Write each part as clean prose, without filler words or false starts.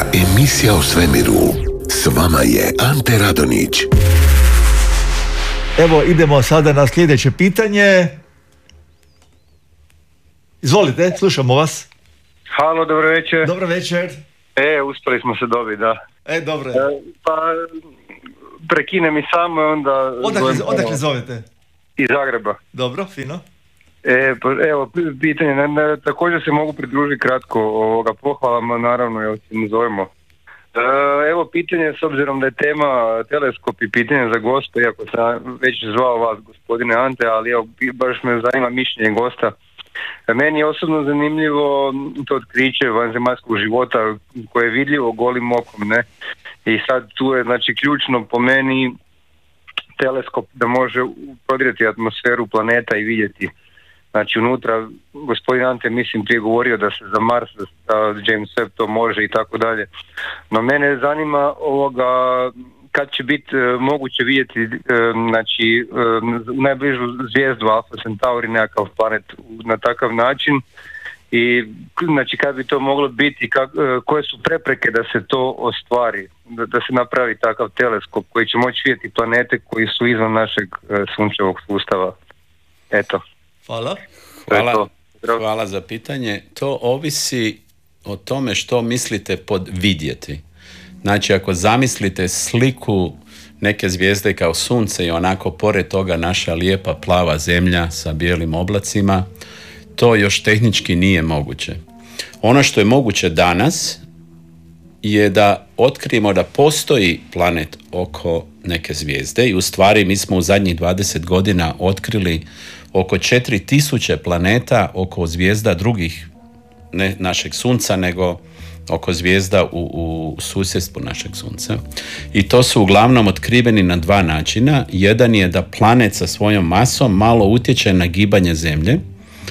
Emisija o svemiru. S vama je Ante Radonić. Evo, idemo sada na sljedeće pitanje. Izvolite, slušamo vas. Halo, dobro večer. Dobro večer. Uspjeli smo se dobiti, da. Dobro. Pa, prekine mi samo, onda... Odakle zovete? Iz Zagreba. Dobro, fino. Evo, pitanje, također se mogu pridružiti kratko pohvalama, naravno, evo se mu zovemo. Evo pitanje, s obzirom da je tema teleskop i pitanje za gosta, iako sam već zvao vas, gospodine Ante, ali evo, baš me zanima mišljenje gosta. Meni je osobno zanimljivo to otkriće vanzemaljskog života koje je vidljivo golim okom, ne? I sad tu je, znači, ključno po meni teleskop da može prodirati atmosferu planeta i vidjeti. Znači, unutra, gospodin Ante, mislim, prije govorio da se za Mars, da James Webb to može i tako dalje. No mene zanima kad će biti moguće vidjeti, znači, u najbližu zvijezdu Alfa Centauri, nekakav planet na takav način i znači kad bi to moglo biti, koje su prepreke da se to ostvari, da se napravi takav teleskop koji će moći vidjeti planete koji su izvan našeg sunčevog sustava. Eto. Hvala za pitanje. To ovisi o tome što mislite pod vidjeti. Znači, ako zamislite sliku neke zvijezde kao sunce i onako pored toga naša lijepa plava zemlja sa bijelim oblacima, to još tehnički nije moguće. Ono što je moguće danas je da otkrijemo da postoji planet oko neke zvijezde i u stvari mi smo u zadnjih 20 godina otkrili oko 4000 planeta oko zvijezda drugih, ne našeg sunca, nego oko zvijezda u susjedstvu našeg sunca. I to su uglavnom otkriveni na dva načina. Jedan je da planet sa svojom masom malo utječe na gibanje zemlje,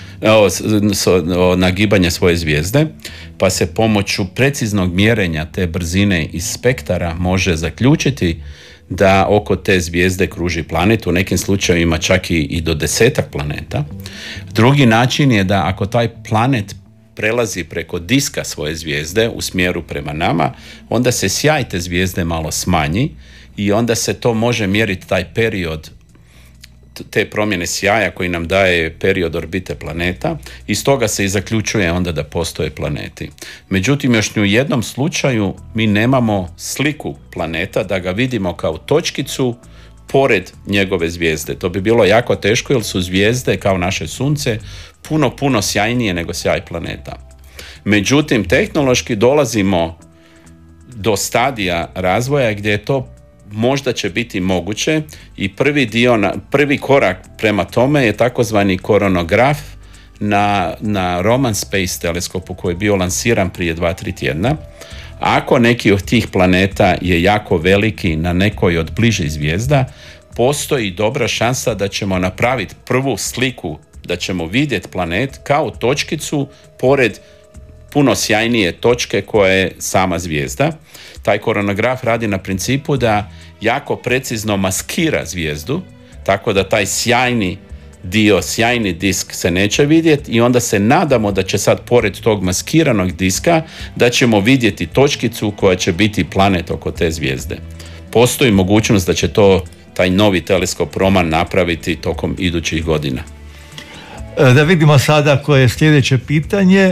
na gibanje svoje zvijezde, pa se pomoću preciznog mjerenja te brzine iz spektara može zaključiti da oko te zvijezde kruži planet, u nekim slučajevima čak i do 10 planeta. Drugi način je da ako taj planet prelazi preko diska svoje zvijezde u smjeru prema nama, onda se sjaj te zvijezde malo smanji i onda se to može mjeriti taj period te promjene sjaja koji nam daje period orbite planeta i stoga se i zaključuje onda da postoje planeti. Međutim, još ni u jednom slučaju mi nemamo sliku planeta da ga vidimo kao točkicu pored njegove zvijezde. To bi bilo jako teško jer su zvijezde kao naše sunce puno sjajnije nego sjaj planeta. Međutim, tehnološki dolazimo do stadija razvoja gdje je to možda će biti moguće i prvi korak prema tome je takozvani koronograf na Roman Space teleskopu koji je bio lansiran prije 2-3 tjedna. Ako neki od tih planeta je jako veliki na nekoj od bližih zvijezda, postoji dobra šansa da ćemo napraviti prvu sliku, da ćemo vidjeti planet kao točkicu pored puno sjajnije točke koja je sama zvijezda. Taj koronograf radi na principu da jako precizno maskira zvijezdu, tako da taj sjajni disk se neće vidjeti i onda se nadamo da će sad pored tog maskiranog diska da ćemo vidjeti točkicu koja će biti planet oko te zvijezde. Postoji mogućnost da će to taj novi teleskop Roman napraviti tokom idućih godina. Da vidimo sada koje je sljedeće pitanje.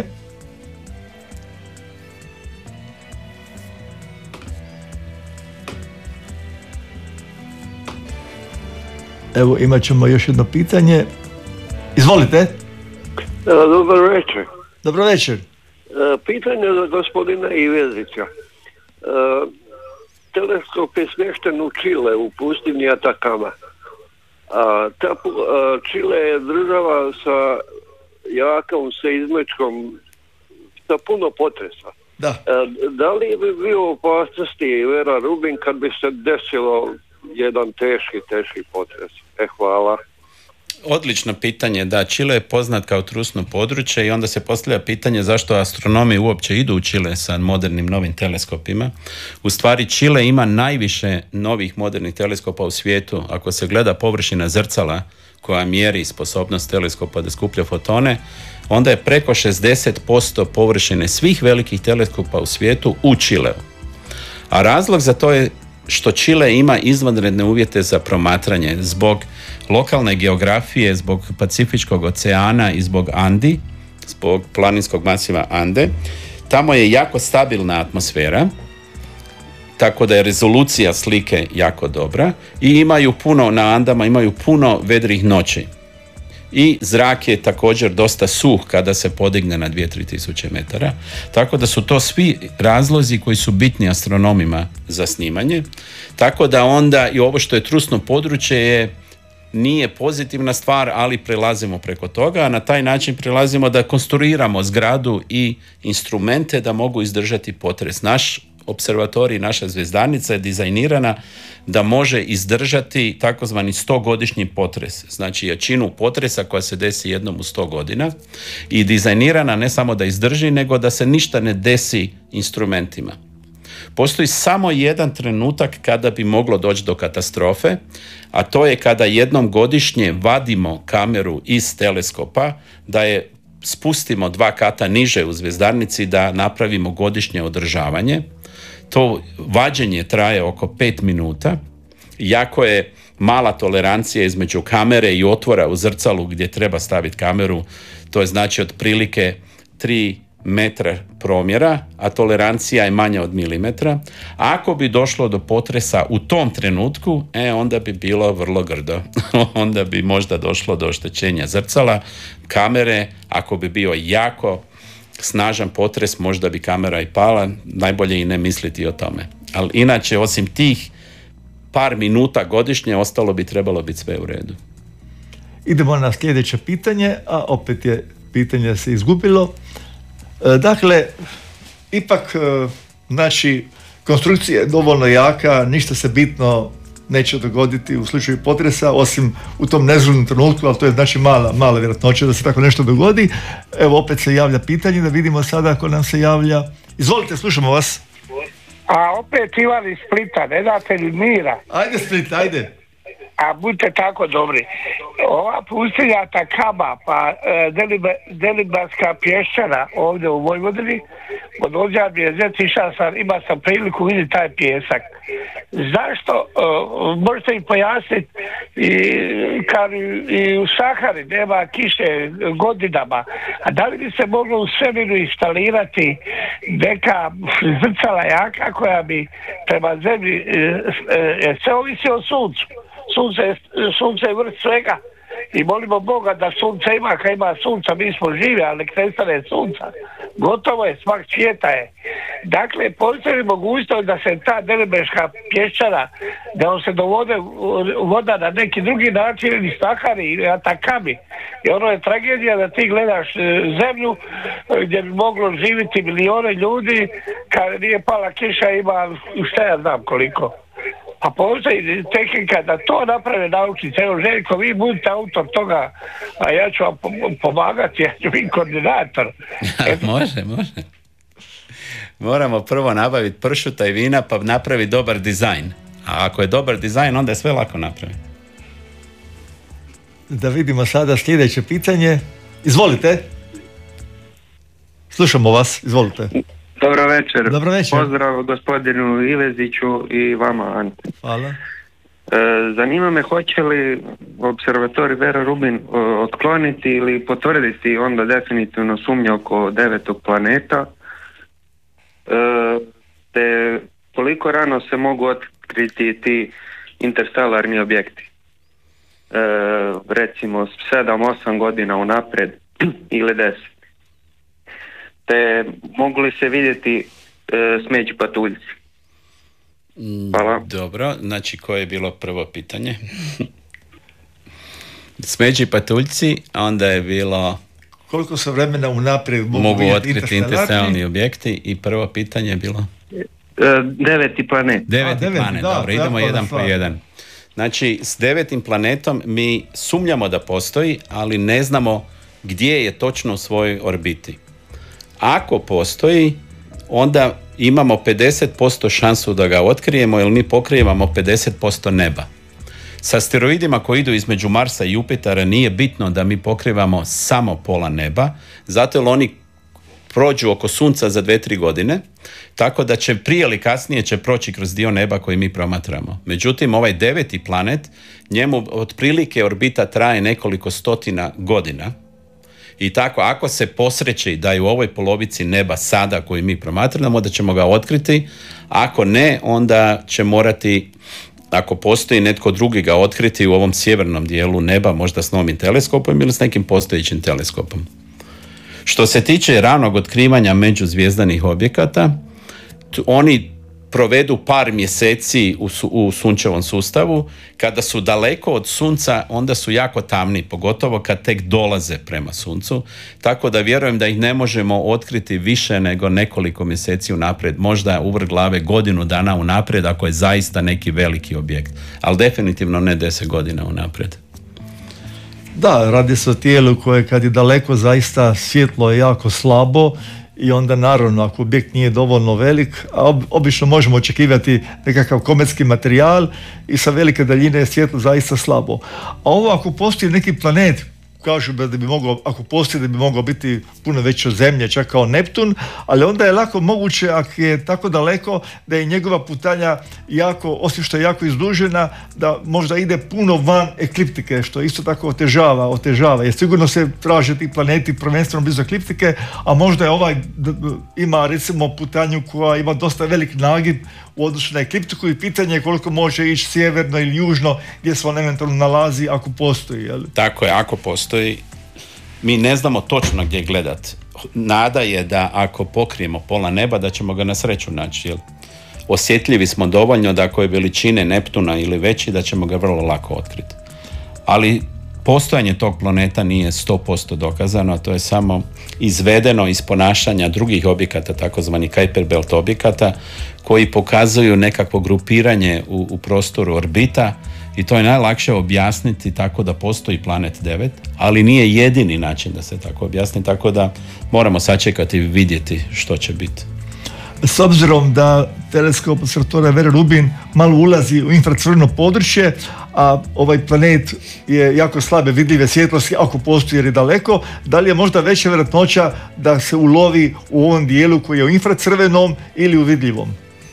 Evo, imat ćemo još jedno pitanje. Izvolite. Dobar večer. Dobro večer. Pitanje za gospodina Ivezića. Teleskop je smješten u Čile, u pustinji Atakama. Čile je država sa jakom seizmičkom, sa puno potresa. Da. Da li bi bio opasnosti Vera Rubin kad bi se desilo jedan teški potres? Hvala. Odlično pitanje, da, Čile je poznat kao trusno područje i onda se postavlja pitanje zašto astronomi uopće idu u Čile sa modernim novim teleskopima. U stvari Čile ima najviše novih modernih teleskopa u svijetu. Ako se gleda površina zrcala koja mjeri sposobnost teleskopa da skuplja fotone, onda je preko 60% površine svih velikih teleskopa u svijetu u Čileu. A razlog za to je što Čile ima izvanredne uvjete za promatranje zbog lokalne geografije, zbog Pacifičkog oceana i zbog Andi, zbog planinskog masiva Ande. Tamo je jako stabilna atmosfera, tako da je rezolucija slike jako dobra i imaju puno, na Andama imaju puno vedrih noći. I zrak je također dosta suh kada se podigne na 2-3 tisuće metara. Tako da su to svi razlozi koji su bitni astronomima za snimanje. Tako da onda i ovo što je trusno područje nije pozitivna stvar, ali prelazimo preko toga, a na taj način prelazimo da konstruiramo zgradu i instrumente da mogu izdržati potres. Naš observatorij, naša zvjezdanica je dizajnirana da može izdržati takozvani 100-godišnji potres, znači jačinu potresa koja se desi jednom u 100 godina i dizajnirana ne samo da izdrži, nego da se ništa ne desi instrumentima. Postoji samo jedan trenutak kada bi moglo doći do katastrofe, a to je kada jednom godišnje vadimo kameru iz teleskopa, da je spustimo 2 kata niže u zvjezdarnici, da napravimo godišnje održavanje. To vađenje traje oko 5 minuta. Jako je mala tolerancija između kamere i otvora u zrcalu gdje treba staviti kameru. To je znači otprilike 3 metra promjera, a tolerancija je manja od milimetra. Ako bi došlo do potresa u tom trenutku, onda bi bilo vrlo grdo. Onda bi možda došlo do oštećenja zrcala, kamere. Ako bi bio jako snažan potres, možda bi kamera i pala. Najbolje i ne misliti o tome. Ali inače, osim tih par minuta godišnje, ostalo bi trebalo biti sve u redu. Idemo na sljedeće pitanje, a opet je pitanje se izgubilo. Dakle, ipak naši konstrukcija je dovoljno jaka, ništa se bitno neće dogoditi u slučaju potresa, osim u tom nezgodnom trenutku, ali to je znači mala vjerojatnoća da se tako nešto dogodi. Evo, opet se javlja pitanje, da vidimo sada ako nam se javlja. Izvolite, slušamo vas. A opet Ivan iz Splita, ne date li mira? Ajde Split, ajde. A budite tako dobri. Ova pustinja Atakama, pa Delibarska pješčana ovdje u Vojvodini, od Ođar Mjezec, ima sam priliku vidjeti taj pjesak. Zašto, možete im pojasniti, i u Sahari nema kiše godinama, a da li bi se moglo u svemiru instalirati neka zrcala jaka koja bi prema zemlji, sve ovisi o suncu. Sunce je vrh svega i molimo Boga da sunce ima, kad ima sunca mi smo živi, ali nek nestane sunca. Gotovo je, smak svijeta je. Dakle, postoji mogućnost da se ta Delibeška pješčana, da on se dovode voda na neki drugi način ili Sahari ili Atakami. I ono je tragedija da ti gledaš zemlju gdje bi moglo živjeti milijone ljudi, kad nije pala kiša, ima šta ja znam koliko. A postoji tehnika da to naprave naučnici. Evo, Željko, vi budite autor toga, a ja ću vam pomagati, ja ću biti koordinator. Može. Moramo prvo nabaviti pršuta i vina, pa napraviti dobar dizajn. A ako je dobar dizajn, onda je sve lako napraviti. Da vidimo sada sljedeće pitanje. Izvolite. Slušamo vas, izvolite. Dobro večer. Dobro večer. Pozdrav gospodinu Iveziću i vama, Ante. Hvala. Zanima me, hoće li observatorij Vera Rubin otkloniti ili potvrditi onda definitivno sumnje oko 9. planeta, te koliko rano se mogu otkriti ti interstellarni objekti, recimo 7-8 godina unaprijed ili 10, te mogu li se vidjeti smeđi patuljci? Hvala. Dobro, znači koje je bilo prvo pitanje? Smeđi patuljci, onda je bilo koliko se vremena unaprijed mogu otkriti interstellarni objekti i prvo pitanje je bilo 9. planet. 9. planet, da, dobro, idemo jedan po jedan. Znači, s 9. planetom mi sumnjamo da postoji, ali ne znamo gdje je točno u svojoj orbiti. Ako postoji, onda imamo 50% šansu da ga otkrijemo, jer mi pokrivamo 50% neba. Sa asteroidima koji idu između Marsa i Jupitera nije bitno da mi pokrivamo samo pola neba, zato jer oni prođu oko Sunca za 2-3 godine, tako da će prije ili kasnije će proći kroz dio neba koji mi promatramo. Međutim, ovaj 9. planet, njemu otprilike orbita traje nekoliko stotina godina. I tako, ako se posreći da je u ovoj polovici neba sada koju mi promatramo, da ćemo ga otkriti. Ako ne, onda će morati, ako postoji netko drugi, ga otkriti u ovom sjevernom dijelu neba, možda s novim teleskopom ili s nekim postojećim teleskopom. Što se tiče ranog otkrivanja međuzvijezdanih objekata, oni provedu par mjeseci u sunčevom sustavu. Kada su daleko od sunca, onda su jako tamni, pogotovo kad tek dolaze prema suncu, tako da vjerujem da ih ne možemo otkriti više nego nekoliko mjeseci unaprijed, možda uvrh glave godinu dana unaprijed ako je zaista neki veliki objekt, ali definitivno ne 10 godina unaprijed. Da, radi se o tijelu koje kad je daleko zaista svjetlo je jako slabo i onda naravno ako objekt nije dovoljno velik, a obično možemo očekivati nekakav kometski materijal i sa velike daljine je svjetlo zaista slabo. A ovo ako postoji neki planet, kažu da bi mogao, ako postoji da bi mogao biti puno veći od Zemlje, čak kao Neptun, ali onda je lako moguće ako je tako daleko da je njegova putanja jako, osim što je jako izdužena, da možda ide puno van ekliptike, što isto tako otežava, jer sigurno se traže ti planeti prvenstveno blizu ekliptike, a možda je ovaj ima recimo putanju koja ima dosta velik nagib u odnosu na ekliptiku i pitanje je koliko može ići sjeverno ili južno gdje se on eventualno nalazi ako postoji. Jel? Tako je, ako postoji. Mi ne znamo točno gdje gledati. Nada je da ako pokrijemo pola neba da ćemo ga na sreću naći. Jel? Osjetljivi smo dovoljno da ako je veličine Neptuna ili veći da ćemo ga vrlo lako otkriti. Ali postojanje tog planeta nije 100% dokazano, a to je samo izvedeno iz ponašanja drugih objekata, takozvani Kuiper Belt objekata, koji pokazuju nekakvo grupiranje u prostoru orbita i to je najlakše objasniti tako da postoji planet 9, ali nije jedini način da se tako objasni, tako da moramo sačekati i vidjeti što će biti. S obzirom da teleskop observatorija Vera Rubin malo ulazi u infracrveno područje, a ovaj planet je jako slabe vidljive svjetlosti ako postoji jer je daleko, da li je možda veća vjerojatnoća da se ulovi u ovom dijelu koji je u infracrvenom ili u vidljivom?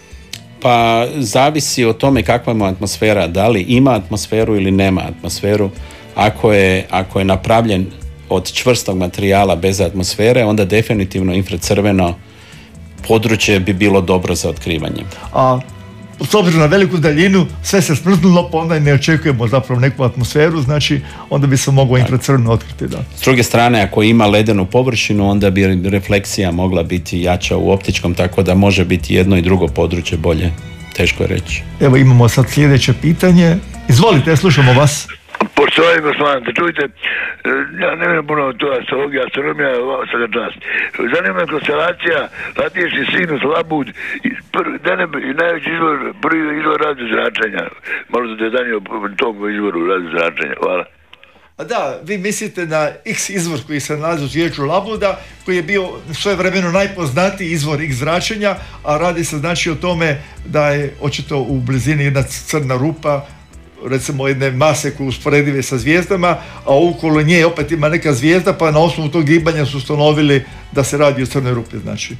Pa zavisi o tome kakva je atmosfera, da li ima atmosferu ili nema atmosferu. Ako je napravljen od čvrstog materijala bez atmosfere, onda definitivno infracrveno područje bi bilo dobro za otkrivanje. A s obzirom na veliku daljinu sve se smrznulo, pa onda ne očekujemo zapravo neku atmosferu, znači onda bi se moglo infracrveno otkriti. Da. S druge strane, ako ima ledenu površinu, onda bi refleksija mogla biti jača u optičkom, tako da može biti jedno i drugo područje bolje. Teško je reći. Evo imamo sad sljedeće pitanje. Izvolite, slušamo vas. Poštovani gospodine, čujte, ja ne vidim puno to astrologija, astronomija, svaka čast. Zanima me konstelacija, Latijski sinus, Labud, najveći izvor, prvi izvor radio zračenja. Malo za detaljnije o tom izvoru radio zračenja. Hvala. A da, vi mislite na X izvor koji se nalazi u zvijezdu Labuda, koji je bio svojevremeno najpoznatiji izvor X zračenja, a radi se znači o tome da je očito u blizini jedna crna rupa, recimo jedne mase koje usporedive sa zvijezdama, a okolo nje opet ima neka zvijezda, pa na osnovu tog gibanja su ustanovili da se radi o crnoj rupi, znači.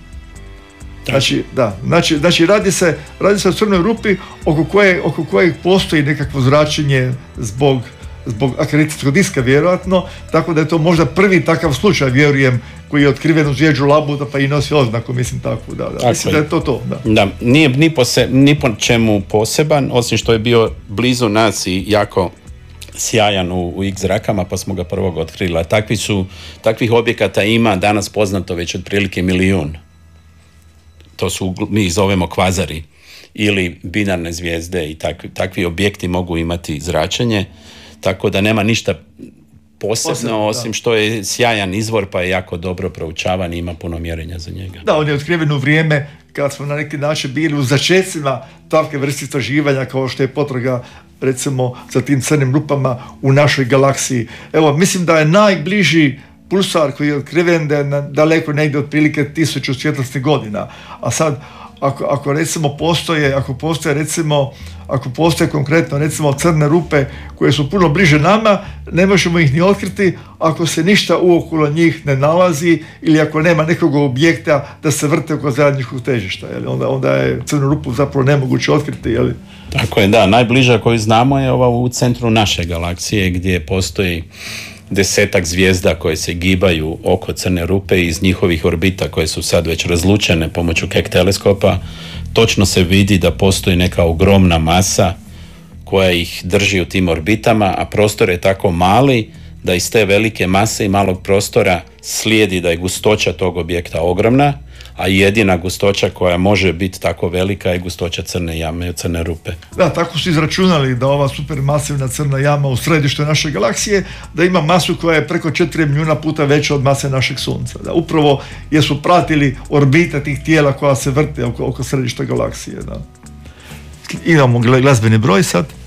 Znači radi se o crnoj rupi oko kojeg postoji nekakvo zračenje zbog akreditacijskog diska vjerojatno, tako da je to možda prvi takav slučaj, vjerujem, koji je otkriven u zvijezdu Labuda pa i nosi oznaku, mislim tako, da. Mislim da je to. Da, nije ni po čemu poseban, osim što je bio blizu nas i jako sjajan u X zrakama, pa smo ga prvog otkrili. Takvih objekata ima danas poznato već otprilike 1 milijun. To su, mi ih zovemo kvazari ili binarne zvijezde i takvi objekti mogu imati zračenje, tako da nema ništa posebno, osim što je sjajan izvor pa je jako dobro proučavan i ima puno mjerenja za njega. Da, on je otkriven u vrijeme kad smo na neki način bili u začecima takve vrste istraživanja kao što je potraga recimo za tim crnim rupama u našoj galaksiji. Evo, mislim da je najbliži pulsar koji je otkriven da je daleko negdje otprilike 1000 svjetlosnih godina, a sad ako recimo postoje konkretno recimo crne rupe koje su puno bliže nama, ne možemo ih ni otkriti ako se ništa uokolo njih ne nalazi ili ako nema nekog objekta da se vrte oko zajedničkog težišta. Onda je crnu rupu zapravo nemoguće otkriti. Tako je, da. Najbliža koju znamo je ova u centru naše galaksije gdje postoji 10-ak zvijezda koje se gibaju oko crne rupe i iz njihovih orbita koje su sad već razlučene pomoću Keck teleskopa. Točno se vidi da postoji neka ogromna masa koja ih drži u tim orbitama, a prostor je tako mali da iz te velike mase i malog prostora slijedi da je gustoća tog objekta ogromna, a jedina gustoća koja može biti tako velika je gustoća crne jame, crne rupe. Da, tako su izračunali da ova supermasivna crna jama u središtu naše galaksije, da ima masu koja je preko 4 milijuna puta veća od mase našeg Sunca. Da, upravo jer su pratili orbite tih tijela koja se vrte oko središta galaksije. Da. Imamo glazbeni broj sad.